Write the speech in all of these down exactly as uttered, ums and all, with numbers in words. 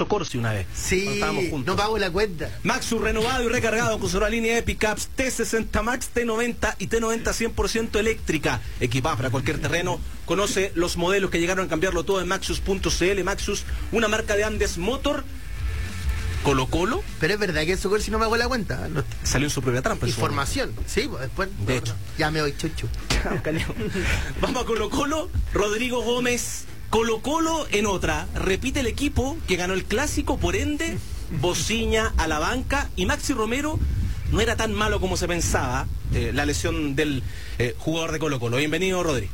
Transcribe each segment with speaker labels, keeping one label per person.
Speaker 1: nuestro Corsi una vez.
Speaker 2: Sí, no pago la cuenta.
Speaker 1: Maxus renovado y recargado con su nueva línea de pickups T sesenta Max, T noventa y T noventa cien por ciento eléctrica, equipada para cualquier terreno. Conoce los modelos que llegaron a cambiarlo todo en maxus punto c l. Maxus, una marca de Andes Motor. Colo Colo.
Speaker 2: Pero es verdad que eso si no me hago la cuenta. No.
Speaker 1: Salió en su propia trampa.
Speaker 2: Información. Sí, pues después.
Speaker 1: De
Speaker 2: no,
Speaker 1: hecho.
Speaker 2: No. Ya me voy, chuchu.
Speaker 1: Vamos a Colo Colo. Rodrigo Gómez. Colo Colo en otra. Repite el equipo que ganó el clásico, por ende, Bociña a la banca. Y Maxi Romero no era tan malo como se pensaba. Eh, la lesión del eh, jugador de Colo Colo. Bienvenido, Rodri.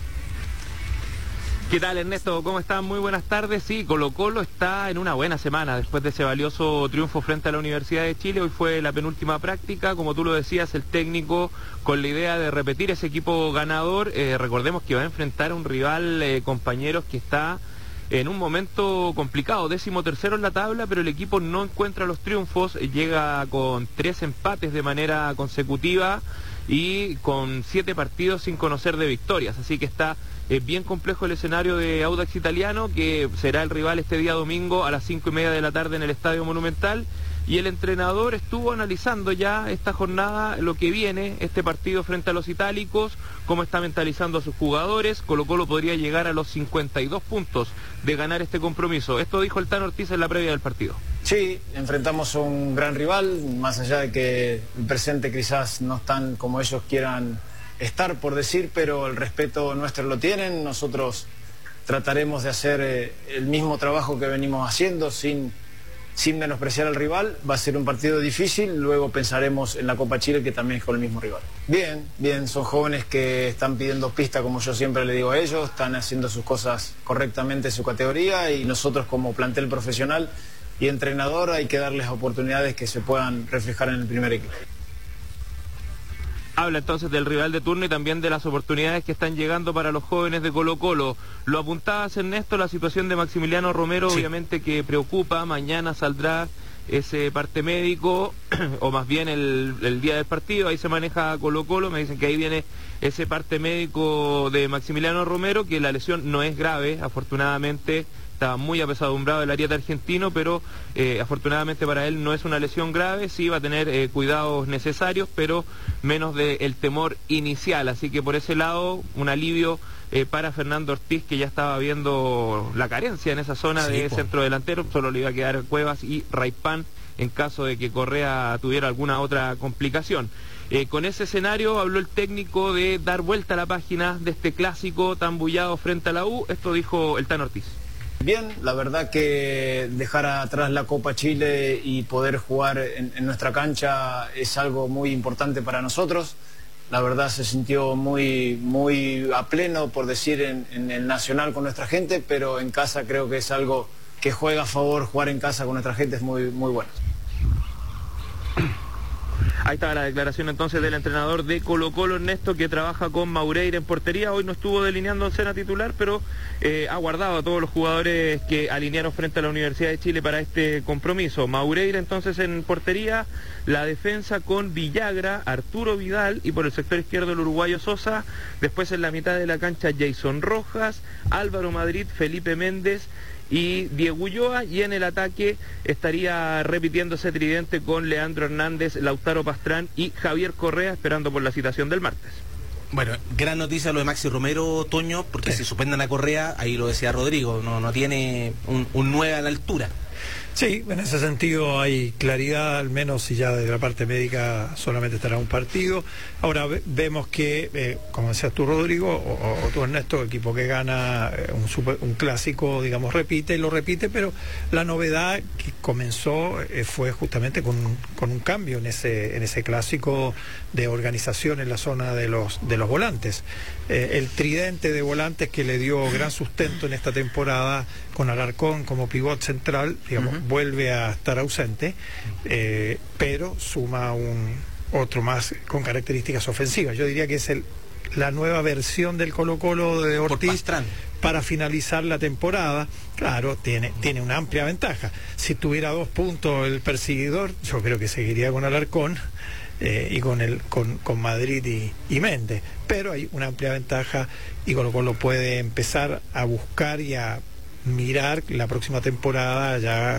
Speaker 3: ¿Qué tal, Ernesto? ¿Cómo están? Muy buenas tardes. Sí, Colo Colo está en una buena semana después de ese valioso triunfo frente a la Universidad de Chile. Hoy fue la penúltima práctica, como tú lo decías, el técnico con la idea de repetir ese equipo ganador. Eh, recordemos que va a enfrentar a un rival, eh, compañeros, que está en un momento complicado, décimo tercero en la tabla, pero el equipo no encuentra los triunfos, llega con tres empates de manera consecutiva y con siete partidos sin conocer de victorias, así que está eh, bien complejo el escenario de Audax Italiano, que será el rival este día domingo a las cinco y media de la tarde en el Estadio Monumental. Y el entrenador estuvo analizando ya esta jornada, lo que viene, este partido frente a los itálicos, cómo está mentalizando a sus jugadores. Colo Colo podría llegar a los cincuenta y dos puntos de ganar este compromiso. Esto dijo el Tano Ortiz en la previa del partido.
Speaker 4: Sí, enfrentamos a un gran rival, más allá de que el presente quizás no están como ellos quieran estar, por decir, pero el respeto nuestro lo tienen. Nosotros trataremos de hacer eh, el mismo trabajo que venimos haciendo, sin... sin menospreciar al rival. Va a ser un partido difícil, luego pensaremos en la Copa Chile, que también es con el mismo rival. Bien, bien, son jóvenes que están pidiendo pista, como yo siempre le digo a ellos, están haciendo sus cosas correctamente en su categoría, y nosotros como plantel profesional y entrenador hay que darles oportunidades que se puedan reflejar en el primer equipo.
Speaker 3: Habla entonces del rival de turno y también de las oportunidades que están llegando para los jóvenes de Colo Colo. Lo apuntabas, Ernesto, la situación de Maximiliano Romero, sí, obviamente que preocupa. Mañana saldrá ese parte médico, o más bien el, el día del partido, ahí se maneja Colo Colo, me dicen que ahí viene ese parte médico de Maximiliano Romero, que la lesión no es grave, afortunadamente. Está muy apesadumbrado el ariete argentino, pero eh, afortunadamente para él no es una lesión grave. Sí va a tener eh, cuidados necesarios, pero menos del temor inicial. Así que por ese lado, un alivio eh, para Fernando Ortiz, que ya estaba viendo la carencia en esa zona, sí, de pues. centro delantero. Solo le iba a quedar Cuevas y Raipán en caso de que Correa tuviera alguna otra complicación. Eh, con ese escenario habló el técnico de dar vuelta a la página de este clásico tan bullado frente a la U. Esto dijo el Tano Ortiz.
Speaker 4: Bien, la verdad que dejar atrás la Copa Chile y poder jugar en, en nuestra cancha es algo muy importante para nosotros. La verdad se sintió muy, muy a pleno, por decir, en, en el Nacional con nuestra gente, pero en casa creo que es algo que juega a favor. Jugar en casa con nuestra gente es muy, muy bueno.
Speaker 3: Ahí estaba la declaración entonces del entrenador de Colo Colo, Ernesto, que trabaja con Maureira en portería. Hoy no estuvo delineando en escena titular, pero eh, ha guardado a todos los jugadores que alinearon frente a la Universidad de Chile para este compromiso. Maureira entonces en portería, la defensa con Villagra, Arturo Vidal y por el sector izquierdo el uruguayo Sosa. Después en la mitad de la cancha Jason Rojas, Álvaro Madrid, Felipe Méndez y Diego Ulloa, y en el ataque estaría repitiendo ese tridente con Leandro Hernández, Lautaro Pastrán y Javier Correa, esperando por la citación del martes.
Speaker 1: Bueno, gran noticia lo de Maxi Romero, Toño, porque sí, si suspenden a Correa, ahí lo decía Rodrigo, no, no tiene un, un nueve a la altura.
Speaker 5: Sí, en ese sentido hay claridad, al menos si ya de la parte médica solamente estará un partido. Ahora ve, vemos que, eh, como decías tú, Rodrigo, o, o tú, Ernesto, el equipo que gana eh, un, super, un clásico, digamos, repite y lo repite, pero la novedad que comenzó eh, fue justamente con, con un cambio en ese, en ese clásico de organización en la zona de los, de los volantes. Eh, el tridente de volantes que le dio gran sustento en esta temporada, con Alarcón como pivot central, digamos, uh-huh. vuelve a estar ausente, eh, pero suma un otro más con características ofensivas. Yo diría que es el, la nueva versión del Colo Colo de Ortiz para finalizar la temporada. Claro, tiene, tiene una amplia ventaja. Si tuviera dos puntos el perseguidor, yo creo que seguiría con Alarcón eh, y con el con, con Madrid y, y Méndez, pero hay una amplia ventaja y Colo Colo puede empezar a buscar y a mirar la próxima temporada ya